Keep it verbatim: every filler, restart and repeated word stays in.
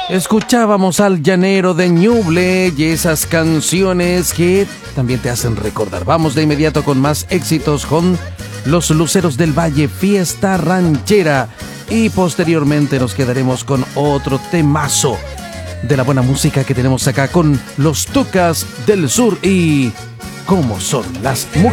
Escuchábamos al Llanero de Ñuble y esas canciones que también te hacen recordar. Vamos de inmediato con más éxitos con Los Luceros del Valle, Fiesta Ranchera. Y posteriormente nos quedaremos con otro temazo de la buena música que tenemos acá con Los Tucas del Sur y Cómo Son las Mujeres.